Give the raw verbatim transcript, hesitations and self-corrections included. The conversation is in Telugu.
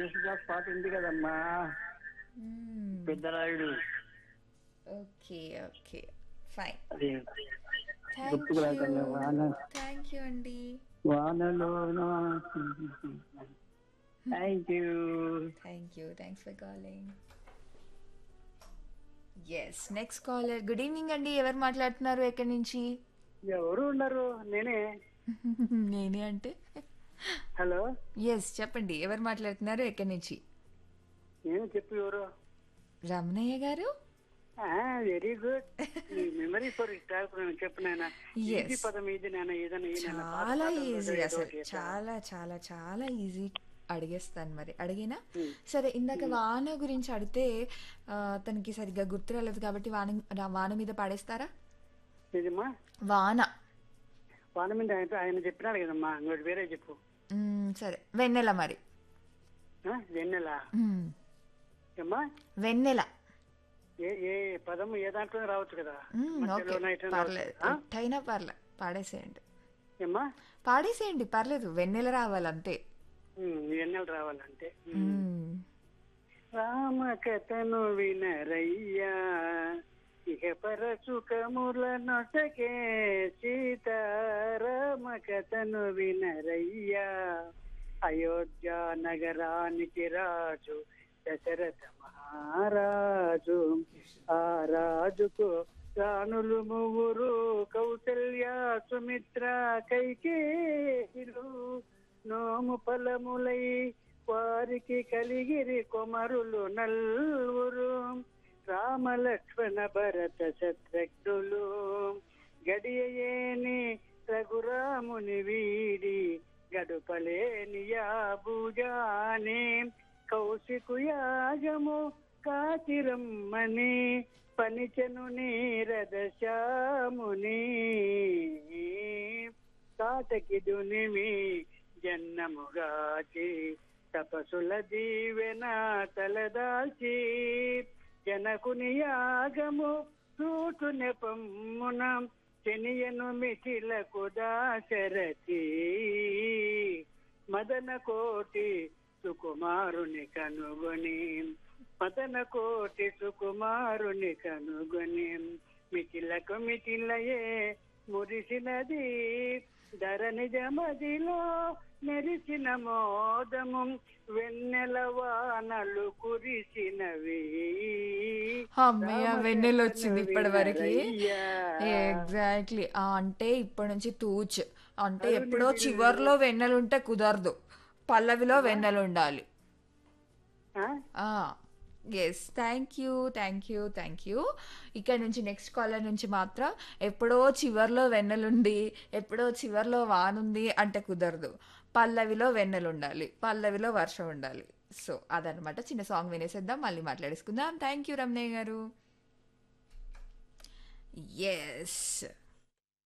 యేసుదాస్ పాట ఉంది కదమ్మా, పెద్దరాయుడు. Okay okay fine. అది థ్యాంక్ గుర్తుకు యూ రాకుండా వాన థ్యాంక్ యూ అండి. వానలో thank you. Thank you thanks for calling. Yes next caller. Good evening అండి, ఎవరు మాట్లాడుతున్నారు, ఎక్కడి నుంచి? ఎవరు ఉన్నారు? నేనే. నేనే అంటే హలో, ఎస్ చెప్పండి, ఎవరు మాట్లాడుతున్నారు, ఎక్కడి నుంచి? నేను చెప్పు ఎవరు? రమణయ్య గారు. Very good. మెమరీ ఫర్ చెప్పు నాయన. Yes. ఈజీ పదం ఇది నాన్న, ఏదైనా ఈ నాన్న. పాత చాలా పాటలు ఈజీ, ఏదో అసలు ఒకటి. చాలా చాలా చాలా ఈజీ. అడిగేస్తాను మరి, అడిగినా Hmm. సరే. ఇందాక వాన గురించి అడిగితే ఆ, తనకి సరిగ్గా గుర్తు రాలేదు కాబట్టి వాన రా- వాన మీద పాడేస్తారా? ఇదమ్మా వాన. వాన మీద ఆయన ఆయన చెప్పినాడు కదమ్మా, ఇంకోటి వేరే చెప్పు. మ్మ్, సరే వెన్నెల మరి. ఆ, వెన్నెల. మ్మ్, ఏమ్మా, వెన్నెల. ఏ ఏ పదం ఏ దాంట్లో రావచ్చు కదా. మ్మ్, ఓకే మధ్యలోనే ఎటైనా పర్లేదు, రావచ్చు. ఆ? ఎట్టయినా పర్లే, పాడేసేయండి. ఏమ్మా, పాడేసేయండి పర్లేదు, వెన్నెల రావాలంతే. ఉమ్, వెన్నెల రావాలంటే. ఉమ్. మ్మ్. రామ కథను వినరయ్యా, ఇహ పర సుఖముల నొసకే సీతారామ కథను వినరయ్యా. అయోధ్య నగరానికి రాజు దశరథ మహారాజు, ఆ రాజుకు రాణులు ముగ్గురు, కౌసల్య సుమిత్ర కైకేయులు. నోము ఫలములై వారికి కలిగిరి కొమరులు నల్వురు, రామ లక్ష్మణ భరత శత్రుఘ్నులు. గడియేని రఘురాముని వీడి, గడుపలేని యాభుజాని. కౌశికు యాగము కాచిరమ్మని, పనిచెను నీరద శ్యాముని. కాటకి దునిమి జన్నముగాచి, తపసుల దీవెన తలదాల్చి. జనకుని యాగము చూటు నెపమ్మున, శనియను మిథిలకు దాశరథి. మదన కోటి సుకుమారుని కనుగొని, మదన కోటి సుకుమారుని కనుగొని. మిథిలకు మిథిలయే మురిసినది, ధర నిజమదిలో మెరిసిన మోదము. వెన్నెల వానలు కురిసినవి. అమ్మయ్య వెన్నెల వచ్చింది ఇప్పటి వరకు. వినరయ్యా. ఎగ్జాక్ట్లీ. అంటే ఇప్పటి నుంచి తూచ్ అంటే ఎప్పుడో చివర్లో వెన్నెలు ఉంటే కుదరదు, పల్లవిలో వెన్నెలు ఉండాలి. ఆ? Yes thank you thank you thank you. ఇక్కడ నుంచి నెక్స్ట్ కాలర్ నుంచి మాత్రం ఎప్పుడో చివర్లో వెన్నెలుండి ఎప్పుడో చివర్లో వానుంది అంటే కుదరదు, పల్లవిలో వెన్నెలు ఉండాలి, పల్లవిలో వర్షం ఉండాలి. సో అదనమాట. చిన్న సాంగ్ వినేసేద్దాం, మళ్ళీ మాట్లాడేసుకుందాం. థ్యాంక్ యూ రమణయ్య గారు. ఎస్